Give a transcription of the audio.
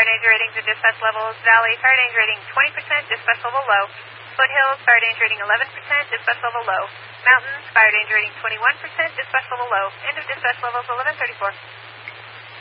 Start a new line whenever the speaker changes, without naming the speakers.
fire danger ratings and dispatch levels. Valley, fire danger rating 20%, dispatch level low. Foothills, fire danger rating 11%, dispatch level low. Mountains, fire danger rating 21%, dispatch level low. End of dispatch levels 1134.